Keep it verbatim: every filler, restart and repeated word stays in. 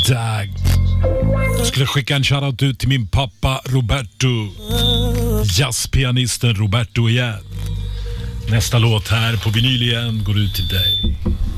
Tack. Jag skulle skicka en shoutout ut till min pappa Roberto. Jazzpianisten Roberto igen. Nästa låt här på vinyl igen går ut till dig.